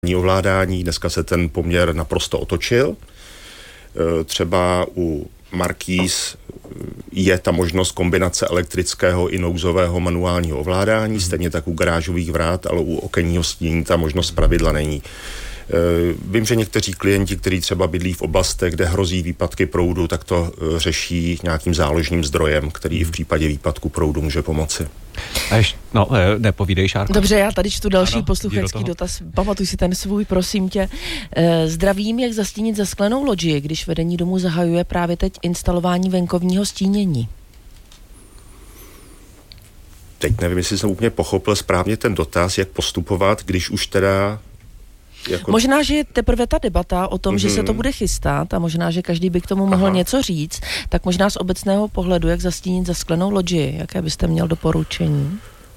ovládání. Dneska se ten poměr naprosto otočil. Třeba u markýz je ta možnost kombinace elektrického i nouzového manuálního ovládání, stejně tak u garážových vrát, ale u okenního stínění ta možnost zpravidla není. Vím, že někteří klienti, kteří třeba bydlí v oblastech, kde hrozí výpadky proudu, tak to řeší nějakým záložním zdrojem, který v případě výpadku proudu může pomoci. Nepovídej, Šárko. Dobře, já tady čtu další posluchačský dotaz. Pamatuj si ten svůj, prosím tě. Zdravím, jak zastínit zasklenou loďi, když vedení domu zahajuje právě teď instalování venkovního stínění? Teď nevím, jestli jsem úplně pochopil správně ten dotaz, jak postupovat, když už teda... Možná, že je teprve ta debata o tom, že se to bude chystat a možná, že každý by k tomu mohl něco říct, tak možná z obecného pohledu, jak zastínit zasklenou loďi, jaké byste měl doporučení?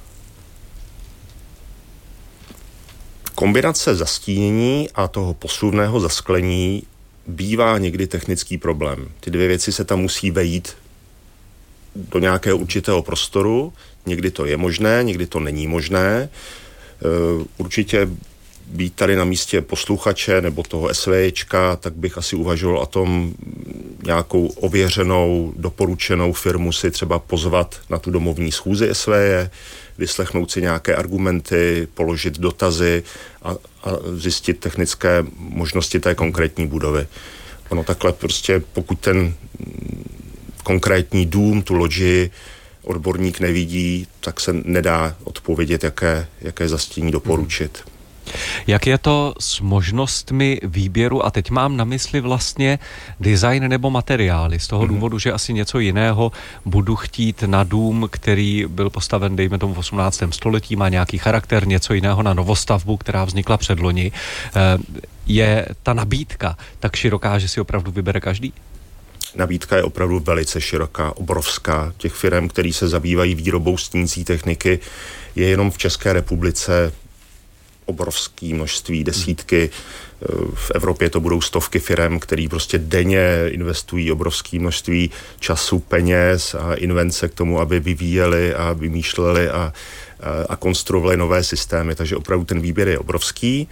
Kombinace zastínění a toho posuvného zasklení bývá někdy technický problém. Ty dvě věci se tam musí vejít do nějakého určitého prostoru, někdy to je možné, někdy to není možné. Určitě být tady na místě posluchače nebo toho SVJčka, tak bych asi uvažoval o tom nějakou ověřenou, doporučenou firmu si třeba pozvat na tu domovní schůzi SVJ, vyslechnout si nějaké argumenty, položit dotazy a zjistit technické možnosti té konkrétní budovy. Ono takhle prostě, pokud ten konkrétní dům, tu loďi odborník nevidí, tak se nedá odpovědět, jaké zastínění doporučit. Jak je to s možnostmi výběru, a teď mám na mysli vlastně design nebo materiály, z toho důvodu, že asi něco jiného budu chtít na dům, který byl postaven, dejme tomu v 18. století, má nějaký charakter, něco jiného na novostavbu, která vznikla předloni. Je ta nabídka tak široká, že si opravdu vybere každý? Nabídka je opravdu velice široká, obrovská. Těch firm, které se zabývají výrobou stínící techniky, je jenom v České republice obrovské množství, desítky. V Evropě to budou stovky firem, který prostě denně investují obrovské množství času, peněz a invence k tomu, aby vyvíjeli a vymýšleli a konstruovali nové systémy. Takže opravdu ten výběr je obrovský.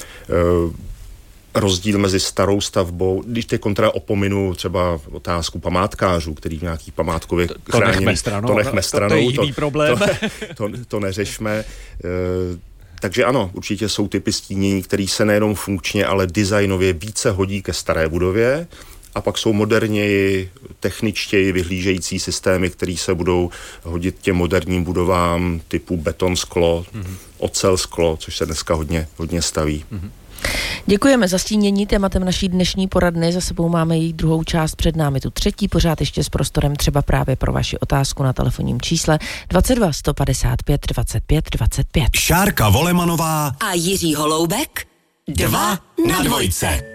Rozdíl mezi starou stavbou, když teď kontra opominu třeba otázku památkářů, který v nějaký památkově chráněný... To nechme stranou. To je jiný problém. To neřešme. Takže ano, určitě jsou typy stínění, které se nejenom funkčně, ale designově více hodí ke staré budově. A pak jsou moderněji, techničtěji vyhlížející systémy, které se budou hodit těm moderním budovám typu beton, sklo, ocel, sklo, což se dneska hodně staví. Děkujeme za stínění. Tématem naší dnešní poradny, za sebou máme její druhou část, před námi tu třetí, pořád ještě s prostorem třeba právě pro vaši otázku na telefonním čísle 22 155 25 25. Šárka Volemanová a Jiří Holoubek 2 na dvojce.